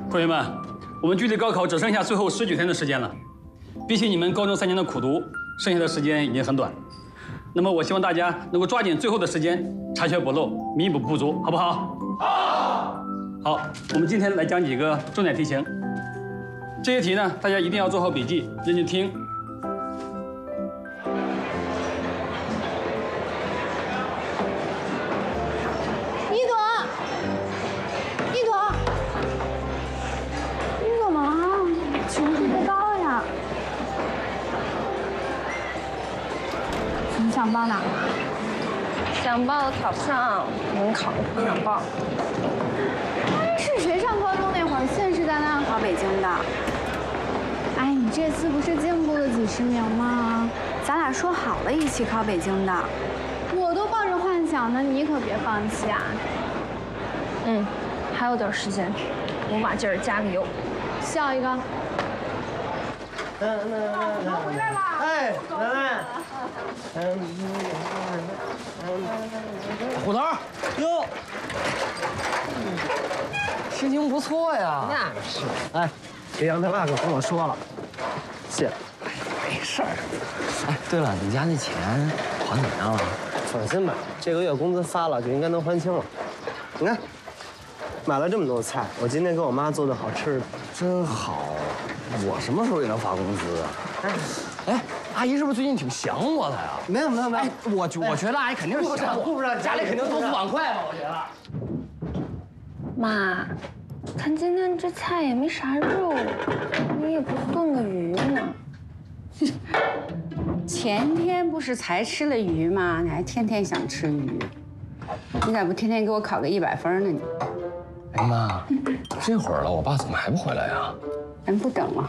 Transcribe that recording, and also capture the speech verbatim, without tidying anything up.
同学们，我们距离高考只剩下最后十九天的时间了。比起你们高中三年的苦读，剩下的时间已经很短。那么，我希望大家能够抓紧最后的时间，查缺补漏，弥补不足，好不好？好。好，我们今天来讲几个重点题型。这些题呢，大家一定要做好笔记，认真听。 想报哪个？ 想报考不上，能考不想报。 是谁上高中那会儿信誓旦旦考北京的？哎，你这次不是进步了几十名吗？咱俩说好了一起考北京的。我都抱着幻想呢，你可别放弃啊！ 嗯，还有点时间，我把劲儿加个油。 笑一个。 奶奶，奶回来了！哎，奶奶。 虎头，哟，心情不错呀。 那是。哎，这杨大爸可跟我说了，谢了。 哎，没事儿。哎，对了，你家那钱还怎么样了？ 放心吧，这个月工资发了就应该能还清了。你看，买了这么多菜，我今天给我妈做的好吃的， 真好。我什么时候也能发工资啊？哎。 阿姨是不是最近挺想我的呀？ 没有没有没有， 哎，我我觉得阿姨肯定是想我， 顾不上家里肯定多付碗筷吧？我觉得。 妈，看今天这菜也没啥肉，你也不炖个鱼呢？ 前天不是才吃了鱼吗？你还天天想吃鱼，你咋不天天给我考个一百分呢你？ 哎妈，这会儿了，我爸怎么还不回来呀？ 咱不等了。